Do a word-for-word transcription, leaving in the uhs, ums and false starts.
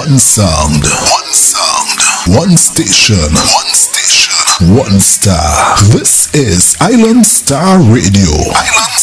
One sound, one sound, one station, one station, one star. This is Island Star Radio. Island